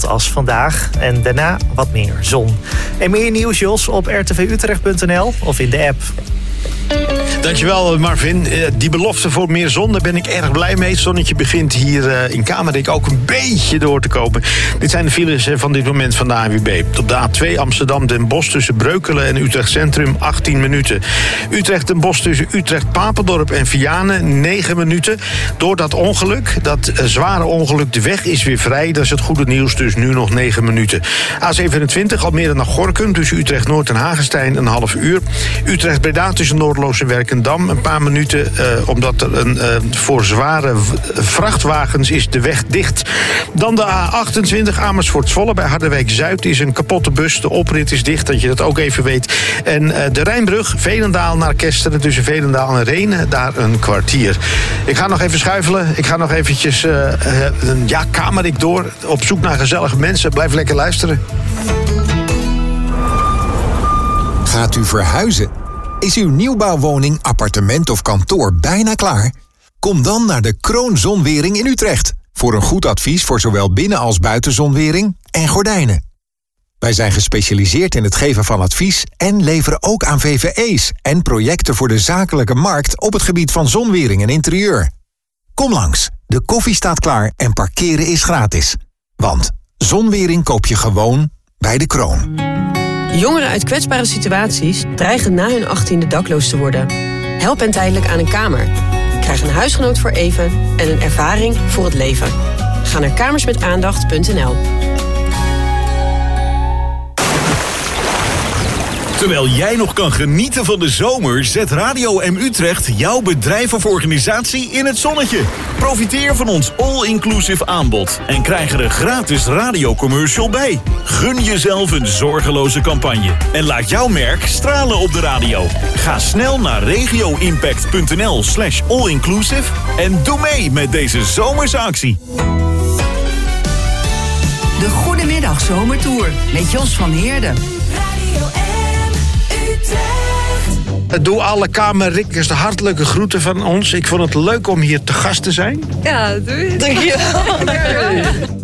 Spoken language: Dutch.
hetzelfde als vandaag. En daarna wat meer zon. En meer nieuws, Jos, op rtvutrecht.nl of in de app. Dankjewel, Marvin. Die belofte voor meer zon, daar ben ik erg blij mee. Het zonnetje begint hier in Kamerik ook een beetje door te komen. Dit zijn de files van dit moment van de ANWB. Op de A2 Amsterdam-Den Bosch tussen Breukelen en Utrecht Centrum 18 minuten. Utrecht-Den Bosch tussen Utrecht-Papendorp en Vianen 9 minuten. Door dat ongeluk, dat zware ongeluk, de weg is weer vrij. Dat is het goede nieuws, dus nu nog 9 minuten. A27 Almere naar Gorinchem tussen Utrecht-Noord en Hagestein een half uur. Utrecht-Breda tussen Noordloos en Werkendam een paar minuten, omdat er voor zware vrachtwagens is de weg dicht. Dan de A28 Amersfoort-Zwolle bij Harderwijk-Zuid is een kapotte bus. De oprit is dicht, dat je dat ook even weet. En de Rijnbrug, Veenendaal naar Kesteren tussen Veenendaal en Rhenen, daar een kwartier. Ik ga nog even schuifelen. Ik ga nog eventjes Kamerik door. Op zoek naar gezellige mensen. Blijf lekker luisteren. Gaat u verhuizen? Is uw nieuwbouwwoning, appartement of kantoor bijna klaar? Kom dan naar de Kroon Zonwering in Utrecht. Voor een goed advies voor zowel binnen- als buitenzonwering en gordijnen. Wij zijn gespecialiseerd in het geven van advies en leveren ook aan VVE's en projecten voor de zakelijke markt op het gebied van zonwering en interieur. Kom langs, de koffie staat klaar en parkeren is gratis. Want zonwering koop je gewoon bij de Kroon. Jongeren uit kwetsbare situaties dreigen na hun 18e dakloos te worden. Help hen tijdelijk aan een kamer. Krijg een huisgenoot voor even en een ervaring voor het leven. Ga naar kamersmetaandacht.nl. Terwijl jij nog kan genieten van de zomer, zet Radio M Utrecht jouw bedrijf of organisatie in het zonnetje. Profiteer van ons all-inclusive aanbod en krijg er een gratis radiocommercial bij. Gun jezelf een zorgeloze campagne en laat jouw merk stralen op de radio. Ga snel naar regioimpact.nl/allinclusive en doe mee met deze zomerse actie. De Goedemiddag Zomertour met Jos van Heerden. Doe alle Kamerikkers de hartelijke groeten van ons. Ik vond het leuk om hier te gast te zijn. Ja, doe je. Dankjewel.